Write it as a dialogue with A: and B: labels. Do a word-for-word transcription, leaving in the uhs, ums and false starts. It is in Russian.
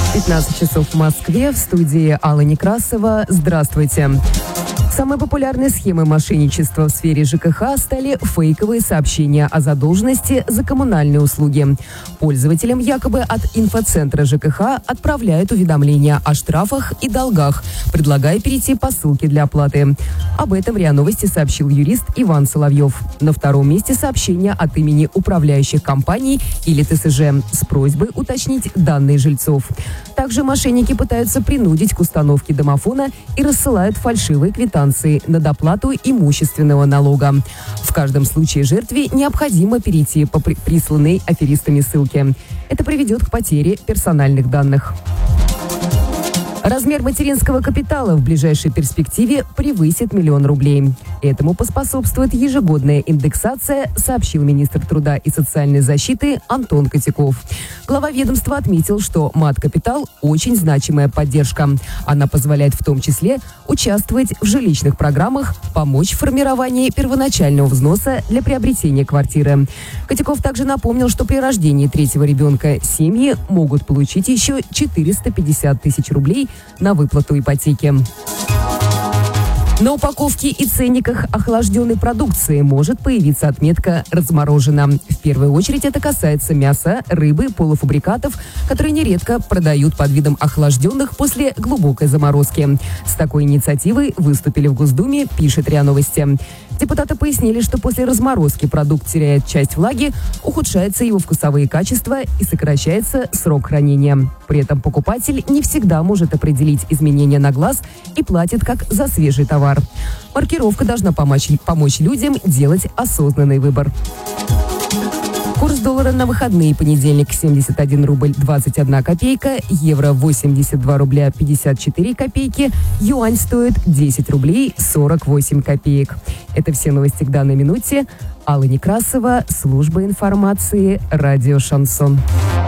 A: пятнадцать часов в Москве, в студии Алла Некрасова. Здравствуйте. Самой популярной схемой мошенничества в сфере ЖКХ стали фейковые сообщения о задолженности за коммунальные услуги. Пользователям якобы от инфоцентра ЖКХ отправляют уведомления о штрафах и долгах, предлагая перейти по ссылке для оплаты. Об этом РИА Новости сообщил юрист Иван Соловьев. На втором месте сообщение от имени управляющих компаний или ТСЖ с просьбой уточнить данные жильцов. Также мошенники пытаются принудить к установке домофона и рассылают фальшивые квитанции на доплату имущественного налога. В каждом случае жертве необходимо перейти по при- присланной аферистами ссылке. Это приведет к потере персональных данных. Размер материнского капитала в ближайшей перспективе превысит миллион рублей. Этому поспособствует ежегодная индексация, сообщил министр труда и социальной защиты Антон Котяков. Глава ведомства отметил, что мат-капитал – очень значимая поддержка. Она позволяет в том числе участвовать в жилищных программах, помочь в формировании первоначального взноса для приобретения квартиры. Котяков также напомнил, что при рождении третьего ребенка семьи могут получить еще четыреста пятьдесят тысяч рублей на выплату ипотеки. На упаковке и ценниках охлажденной продукции может появиться отметка «разморожено». В первую очередь это касается мяса, рыбы, полуфабрикатов, которые нередко продают под видом охлажденных после глубокой заморозки. С такой инициативой выступили в Госдуме, пишет РИА Новости. Депутаты пояснили, что после разморозки продукт теряет часть влаги, ухудшаются его вкусовые качества и сокращается срок хранения. При этом покупатель не всегда может определить изменения на глаз и платит как за свежий товар. Маркировка должна помочь, помочь людям делать осознанный выбор. Курс доллара на выходные: понедельник семьдесят один рубль двадцать одна копейка, евро восемьдесят два рубля пятьдесят четыре копейки, юань стоит десять рублей сорок восемь копеек. Это все новости к данной минуте. Алла Некрасова, служба информации, радио «Шансон».